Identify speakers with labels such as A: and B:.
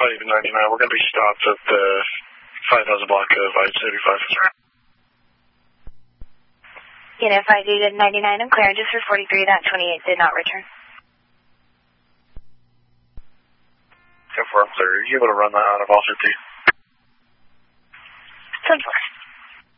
A: Flight 99, we're going to be stopped at the 5000 block of I-75.
B: Unit 599, I'm clear. Just for 43, that 28 did not return.
A: 10-4, I'm clear. Are you able to run that out of all 50?
B: 10-4.